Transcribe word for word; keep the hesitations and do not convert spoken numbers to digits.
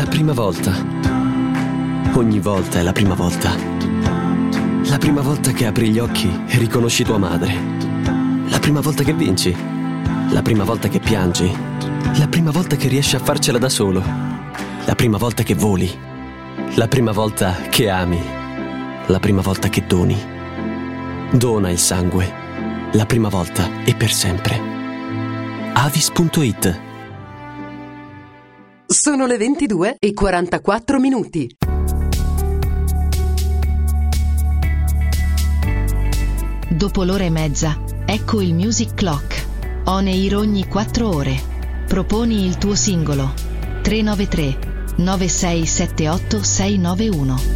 La prima volta. Ogni volta è la prima volta. La prima volta che apri gli occhi e riconosci tua madre. La prima volta che vinci. La prima volta che piangi. La prima volta che riesci a farcela da solo. La prima volta che voli. La prima volta che ami. La prima volta che doni. Dona il sangue. La prima volta e per sempre. Avis punto it. Sono le ventidue e quarantaquattro minuti. Dopo l'ora e mezza, ecco il Music Clock. On air ogni quattro ore. Proponi il tuo singolo. tre nove tre nove sei sette otto sei nove uno.